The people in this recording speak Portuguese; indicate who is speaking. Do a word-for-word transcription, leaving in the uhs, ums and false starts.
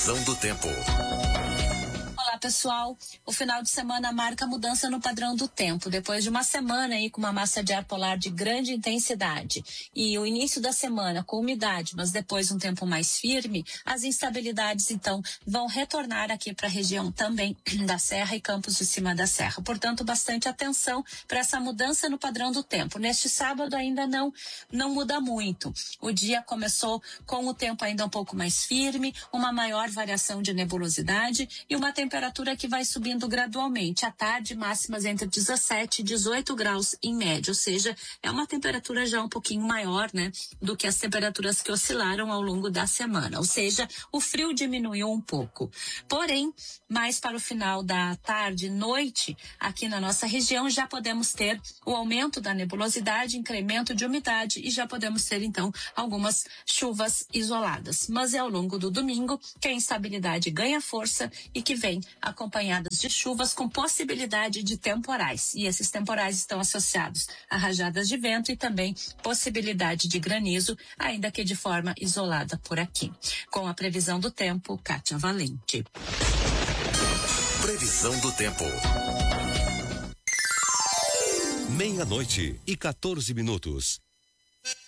Speaker 1: Previsão do tempo.
Speaker 2: Olá, pessoal. O final de semana marca mudança no padrão do tempo. Depois de uma semana aí com uma massa de ar polar de grande intensidade e o início da semana com umidade, mas depois um tempo mais firme, as instabilidades então vão retornar aqui para a região também da Serra e Campos de Cima da Serra. Portanto, bastante atenção para essa mudança no padrão do tempo. Neste sábado ainda não não muda muito. O dia começou com o tempo ainda um pouco mais firme, uma maior variação de nebulosidade e uma temperatura que vai subindo gradualmente. À tarde, máximas entre dezessete e dezoito graus em média, ou seja, é uma temperatura já um pouquinho maior, né, do que as temperaturas que oscilaram ao longo da semana. Ou seja, o frio diminuiu um pouco. Porém, mais para o final da tarde e noite, aqui na nossa região, já podemos ter o aumento da nebulosidade, incremento de umidade e já podemos ter, então, algumas chuvas isoladas. Mas é ao longo do domingo que a instabilidade ganha força e que vem acompanhadas de chuvas com possibilidade de temporais. E esses temporais estão associados a rajadas de vento e também possibilidade de granizo, ainda que de forma isolada por aqui. Com a previsão do tempo, Kátia Valente.
Speaker 1: Previsão do tempo.
Speaker 3: Meia-noite e quatorze minutos.